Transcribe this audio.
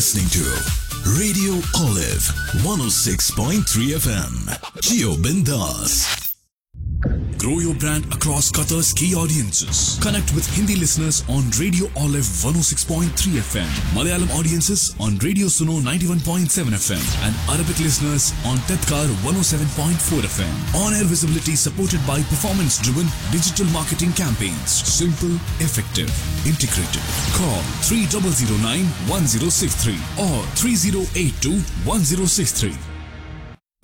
listening to Radio Olive 106.3 FM. Geo Bindas. Grow your brand across Qatar's key audiences. Connect with Hindi listeners on Radio Olive 106.3 FM, Malayalam audiences on Radio Suno 91.7 FM, and Arabic listeners on Tadkar 107.4 FM. On-air visibility supported by performance-driven digital marketing campaigns. Simple, effective, integrated. Call 3009-1063 or 3082-1063.